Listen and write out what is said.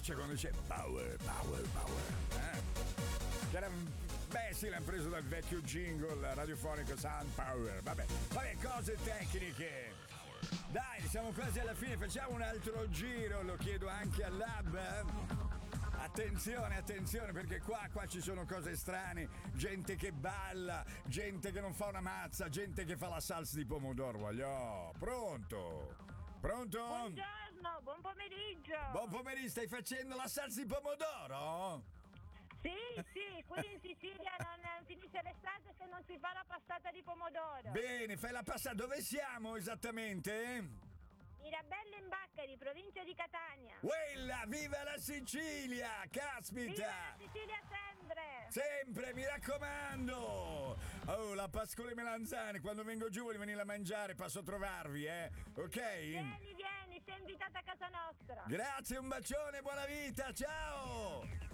piace quando dice power. Che era, beh sì, l'hanno preso dal vecchio jingle radiofonico Sun Power. Vabbè, cose tecniche. Dai, siamo quasi alla fine, facciamo un altro giro, lo chiedo anche al lab. Attenzione, perché qua ci sono cose strane, gente che balla, gente che non fa una mazza, gente che fa la salsa di pomodoro, voglio. Pronto? Buongiorno, buon pomeriggio. Buon pomeriggio, stai facendo la salsa di pomodoro? Sì, qui in Sicilia non finisce l'estate se non si fa la passata di pomodoro. Bene, fai la passata, dove siamo esattamente? Mirabello in Baccheri, provincia di Catania. Quella, viva la Sicilia, caspita! Viva la Sicilia sempre! Sempre, mi raccomando! Oh, la Pascoli Melanzane, quando vengo giù voglio venire a mangiare, passo a trovarvi, ok? Vieni, sei invitata a casa nostra. Grazie, un bacione, buona vita, ciao!